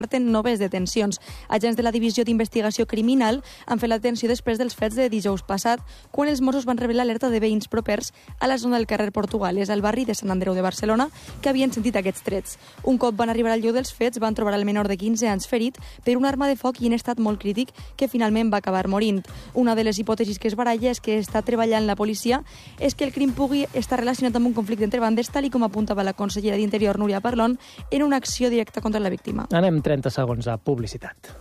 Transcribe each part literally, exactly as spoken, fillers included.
descarten noves detencions. Agents de la Divisió d'Investigació Criminal han fet la detenció després dels fets de dijous passat, quan els Mossos van rebre l'alerta de veïns propers a la zona del carrer Portugales, al barri de Sant Andreu de Barcelona, que havien sentit aquests trets. Un cop van arribar al lloc dels fets, van trobar el menor de quinze anys ferit per una arma de foc i en estat molt crític, que finalment va acabar morint. Una de les hipòtesis que es baralla és que està treballant la policia és que el crim pugui estar relacionat amb un conflicte entre bandes, tal i com apuntava la consellera d'Interior, Núria Parlon, en una acció directa contra la víctima. Anem trenta segons a publicitat.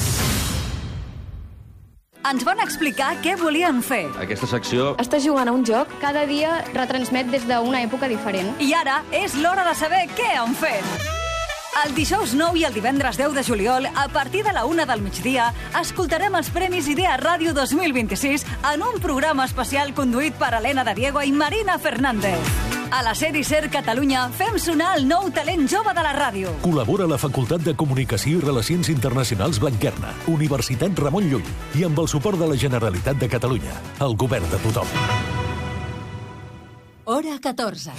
Ens van explicar què volien fer. Aquesta secció... Estàs jugant a un joc, cada dia retransmet des d'una època diferent. I ara és l'hora de saber què han fet. El dijous nou i el divendres deu de juliol, a partir de la una del migdia, escoltarem els Premis Idea Ràdio dos mil vint-i-sis en un programa especial conduït per Helena de Diego i Marina Fernández. A la sèrie SER Catalunya fem sonar el nou talent jove de la ràdio. Col·labora la Facultat de Comunicació i Relacions Internacionals Blanquerna, Universitat Ramon Llull i amb el suport de la Generalitat de Catalunya, el govern de tothom. Hora catorze.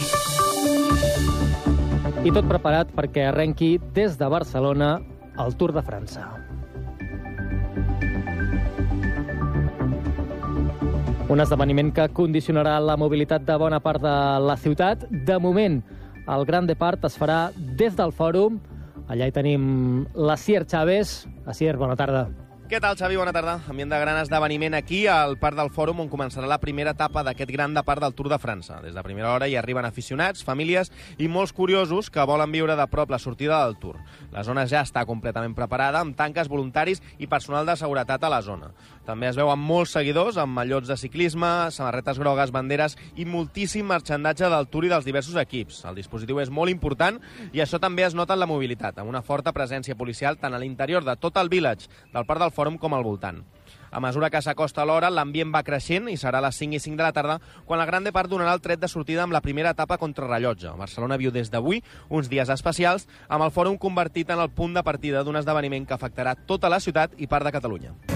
I tot preparat perquè arrenqui des de Barcelona el Tour de França. Un esdeveniment que condicionarà la mobilitat de bona part de la ciutat. De moment, el Gran Depart es farà des del Fòrum. Allà hi tenim l'Asier Chávez. Asier, bona tarda. Què tal, Xavi? Bona tarda. Ambient de gran esdeveniment aquí, al Parc del Fòrum, on començarà la primera etapa d'aquest Gran Depart del Tour de França. Des de primera hora hi arriben aficionats, famílies i molts curiosos que volen viure de prop la sortida del Tour. La zona ja està completament preparada, amb tanques, voluntaris i personal de seguretat a la zona. També es veuen molts seguidors amb mallots de ciclisme, samarretes grogues, banderes i moltíssim marxandatge del Tour i dels diversos equips. El dispositiu és molt important i això també es nota en la mobilitat, amb una forta presència policial tant a l'interior de tot el village del Parc del Fòrum com al voltant. A mesura que s'acosta l'hora, l'ambient va creixent i serà a les cinc i cinc de la tarda quan el Gran Depart donarà el tret de sortida amb la primera etapa contrarrellotge. Barcelona viu des d'avui uns dies especials amb el Fòrum convertit en el punt de partida d'un esdeveniment que afectarà tota la ciutat i part de Catalunya.